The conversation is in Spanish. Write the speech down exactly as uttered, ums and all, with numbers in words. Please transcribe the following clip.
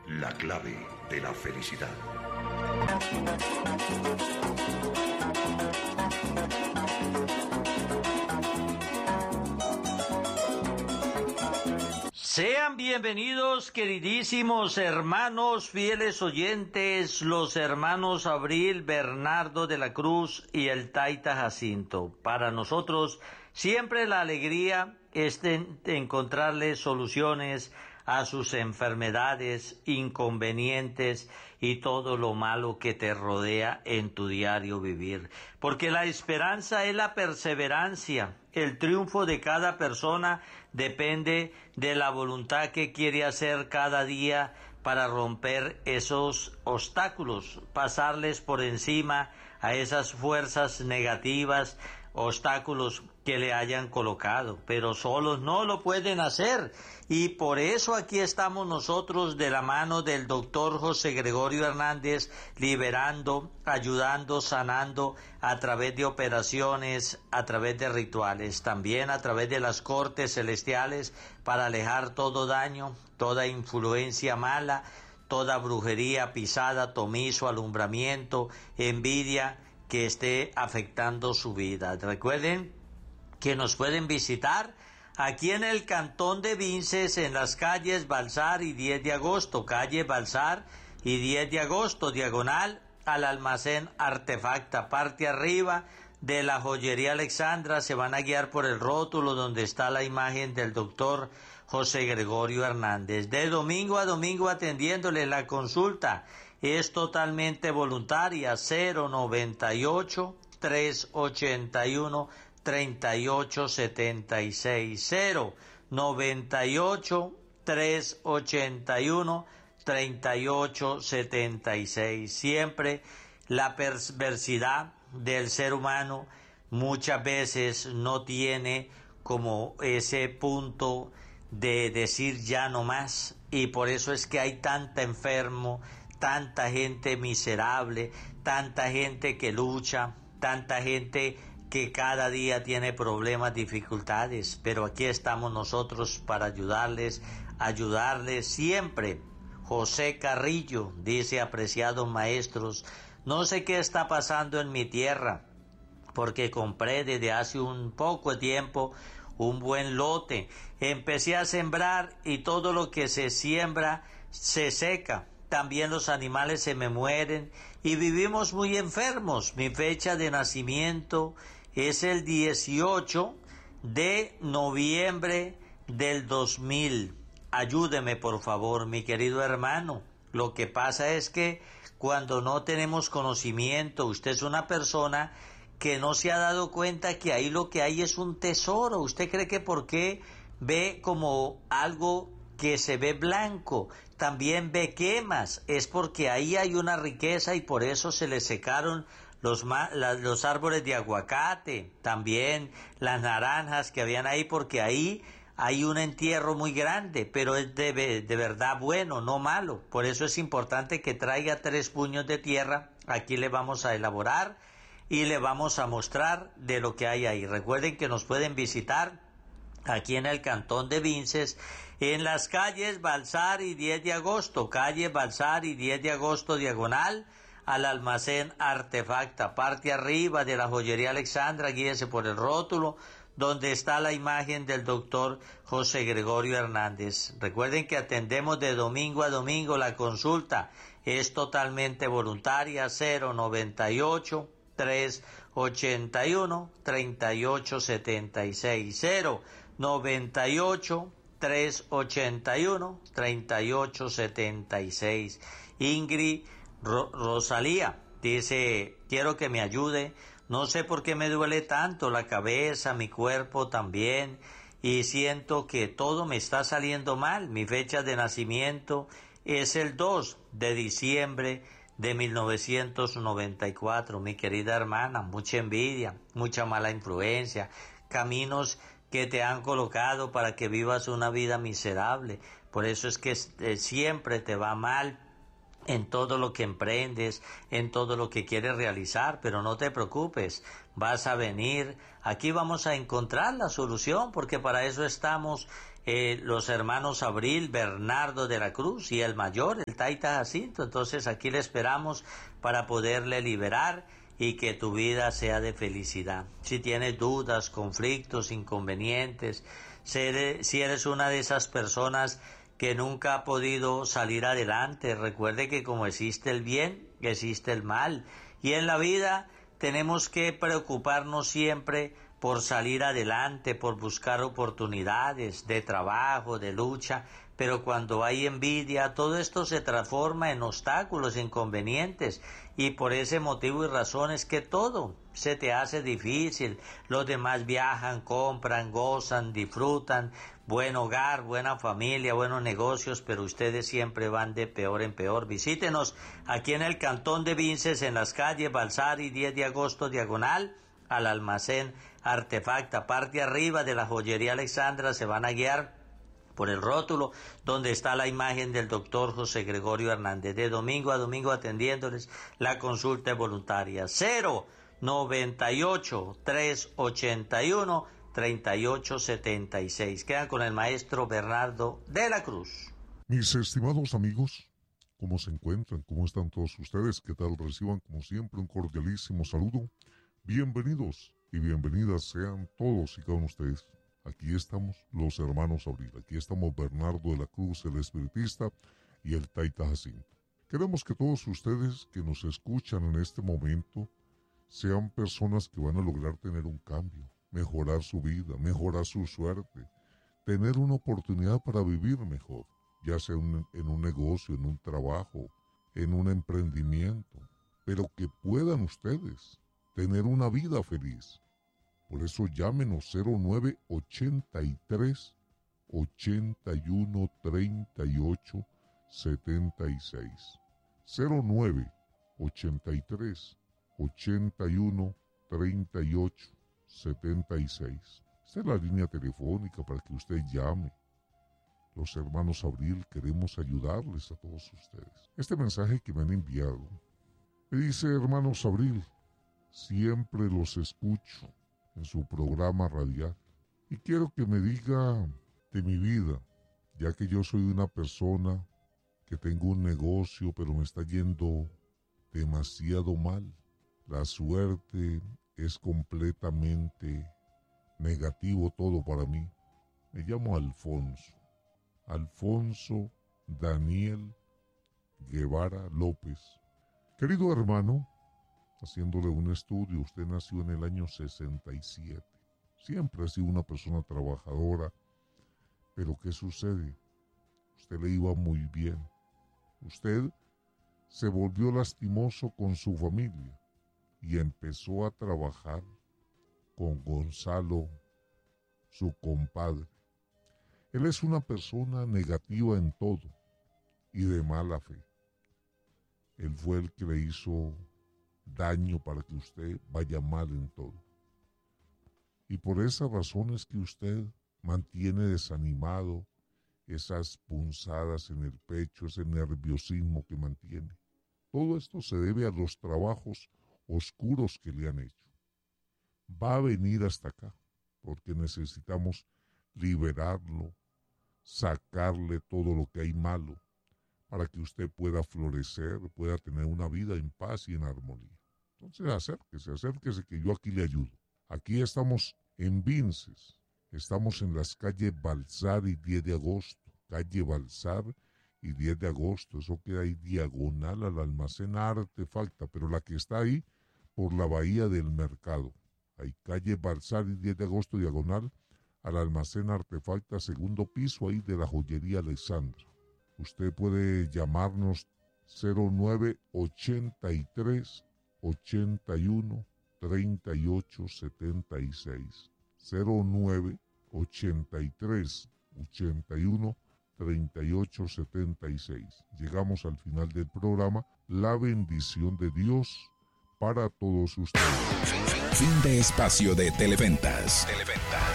La clave de la felicidad. Sean bienvenidos, queridísimos hermanos, fieles oyentes, los hermanos Abril, Bernardo de la Cruz y el Taita Jacinto. Para nosotros siempre la alegría es de encontrarles soluciones a sus enfermedades, inconvenientes y todo lo malo que te rodea en tu diario vivir. Porque la esperanza es la perseverancia. El triunfo de cada persona depende de la voluntad que quiere hacer cada día para romper esos obstáculos, pasarles por encima a esas fuerzas negativas, obstáculos que le hayan colocado, pero solos no lo pueden hacer, y por eso aquí estamos nosotros de la mano del doctor José Gregorio Hernández, liberando, ayudando, sanando a través de operaciones, a través de rituales, también a través de las cortes celestiales para alejar todo daño, toda influencia mala, toda brujería, pisada, tomizo, alumbramiento, envidia que esté afectando su vida. Recuerden que nos pueden visitar aquí en el Cantón de Vinces, en las calles Balsar y diez de agosto, calle Balsar y diez de agosto, diagonal al almacén Artefacta, parte arriba de la joyería Alexandra. Se van a guiar por el rótulo donde está la imagen del doctor José Gregorio Hernández. De domingo a domingo atendiéndole. La consulta es totalmente voluntaria. Cero noventa y ocho, tres ochenta y uno, treinta y ocho setenta y seis. Cero noventa y ocho, tres ochenta y uno, treinta y ocho setenta y seis. Siempre la perversidad del ser humano muchas veces no tiene como ese punto de decir ya no más, y por eso es que hay tanta enfermo, tanta gente miserable, tanta gente que lucha, tanta gente que cada día tiene problemas, dificultades, pero aquí estamos nosotros para ayudarles, ayudarles siempre. José Carrillo dice: apreciados maestros, no sé qué está pasando en mi tierra, porque compré desde hace un poco tiempo un buen lote. Empecé a sembrar y todo lo que se siembra se seca. También los animales se me mueren y vivimos muy enfermos. Mi fecha de nacimiento es el dieciocho de noviembre del dos mil. Ayúdeme, por favor, mi querido hermano. Lo que pasa es que cuando no tenemos conocimiento, usted es una persona que no se ha dado cuenta que ahí lo que hay es un tesoro. Usted cree que porque ve como algo que se ve blanco, también ve quemas, es porque ahí hay una riqueza y por eso se le secaron los, ma- la, los árboles de aguacate, también las naranjas que habían ahí, porque ahí hay un entierro muy grande, pero es de, de verdad bueno, no malo. Por eso es importante que traiga tres puños de tierra. Aquí le vamos a elaborar y le vamos a mostrar de lo que hay ahí. Recuerden que nos pueden visitar aquí en el Cantón de Vinces, en las calles Balsar y diez de agosto, calle Balsar y diez de agosto, diagonal al almacén Artefacta, parte arriba de la joyería Alexandra. Guíese por el rótulo donde está la imagen del doctor José Gregorio Hernández. Recuerden que atendemos de domingo a domingo. La consulta es totalmente voluntaria. Cero noventa y ocho, tres ochenta y uno, treinta y ocho setenta y seis. Cero noventa y ocho, tres ochenta y uno, treinta y ocho setenta y seis. Ingrid Ro- Rosalía dice: quiero que me ayude, no sé por qué me duele tanto la cabeza, mi cuerpo también, y siento que todo me está saliendo mal. Mi fecha de nacimiento es el dos de diciembre de mil novecientos noventa y cuatro. Mi querida hermana, mucha envidia, mucha mala influencia, caminos que te han colocado para que vivas una vida miserable. Por eso es que eh, siempre te va mal, en todo lo que emprendes, en todo lo que quieres realizar, pero no te preocupes, vas a venir, aquí vamos a encontrar la solución, porque para eso estamos eh, los hermanos Abril, Bernardo de la Cruz y el mayor, el Taita Jacinto. Entonces aquí le esperamos para poderle liberar y que tu vida sea de felicidad. Si tienes dudas, conflictos, inconvenientes, si eres, si eres una de esas personas que nunca ha podido salir adelante, recuerde que como existe el bien, existe el mal. Y en la vida tenemos que preocuparnos siempre por salir adelante, por buscar oportunidades de trabajo, de lucha, pero cuando hay envidia, todo esto se transforma en obstáculos, inconvenientes, y por ese motivo y razón es que todo se te hace difícil. Los demás viajan, compran, gozan, disfrutan, buen hogar, buena familia, buenos negocios, pero ustedes siempre van de peor en peor. Visítenos aquí en el Cantón de Vinces, en las calles Balsari, diez de agosto, diagonal al almacén Artefacta. Parte arriba de la joyería Alexandra se van a guiar por el rótulo donde está la imagen del doctor José Gregorio Hernández. De domingo a domingo atendiéndoles, la consulta es voluntaria. cero noventa y ocho, trescientos ochenta y uno, treinta y ocho setenta y seis. Quedan con el maestro Bernardo de la Cruz. Mis estimados amigos, ¿cómo se encuentran? ¿Cómo están todos ustedes? ¿Qué tal? Reciban como siempre un cordialísimo saludo. Bienvenidos y bienvenidas sean todos y cada uno de ustedes. Aquí estamos los hermanos Abril, aquí estamos Bernardo de la Cruz, el espiritista, y el Taita Jacinto. Queremos que todos ustedes que nos escuchan en este momento sean personas que van a lograr tener un cambio, mejorar su vida, mejorar su suerte, tener una oportunidad para vivir mejor, ya sea un, en un negocio, en un trabajo, en un emprendimiento, pero que puedan ustedes tener una vida feliz. Por eso llámenos cero nueve ochenta y tres, ochenta y uno, treinta y ocho, setenta y seis. cero nueve ochenta y tres, ochenta y uno, treinta y ocho, setenta y seis. Esta es la línea telefónica para que usted llame. Los hermanos Abril queremos ayudarles a todos ustedes. Este mensaje que me han enviado me dice: hermanos Abril, siempre los escucho en su programa radial y quiero que me diga de mi vida, ya que yo soy una persona que tengo un negocio pero me está yendo demasiado mal. La suerte es completamente negativo todo para mí. Me llamo Alfonso, Alfonso Daniel Guevara López. Querido hermano, haciéndole un estudio, usted nació en el año sesenta y siete. Siempre ha sido una persona trabajadora, pero ¿qué sucede? Usted le iba muy bien. Usted se volvió lastimoso con su familia y empezó a trabajar con Gonzalo, su compadre. Él es una persona negativa en todo y de mala fe. Él fue el que le hizo daño para que usted vaya mal en todo. Y por esa razón es que usted mantiene desanimado, esas punzadas en el pecho, ese nerviosismo que mantiene. Todo esto se debe a los trabajos oscuros que le han hecho. Va a venir hasta acá, porque necesitamos liberarlo, sacarle todo lo que hay malo, para que usted pueda florecer, pueda tener una vida en paz y en armonía. Entonces acérquese, acérquese que yo aquí le ayudo. Aquí estamos en Vinces, estamos en las calles Balsar y diez de agosto, calle Balsar y diez de agosto, eso queda ahí diagonal al almacén Artefacta, pero la que está ahí por la bahía del mercado. Hay calle Balsar y diez de agosto, diagonal al almacén Artefacta, segundo piso ahí de la joyería Alexandra. Usted puede llamarnos cero nueve ochenta y tres, ochenta y uno, treinta y ocho setenta y seis. cero nueve ochenta y tres, ochenta y uno, treinta y ocho setenta y seis. Llegamos al final del programa. La bendición de Dios para todos ustedes. Fin de espacio de Televentas. Televentas.